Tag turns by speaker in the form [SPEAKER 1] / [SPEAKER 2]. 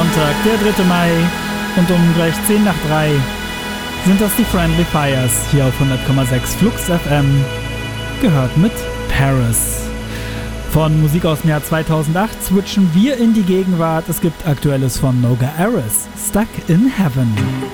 [SPEAKER 1] Sonntag, der 3. Mai und um gleich 10 nach 3 sind das die Friendly Fires hier auf 100,6 Flux FM, gehört mit Paris. Von Musik aus dem Jahr 2008 switchen wir in die Gegenwart. Es gibt Aktuelles von Noga Aris, Stuck in Heaven.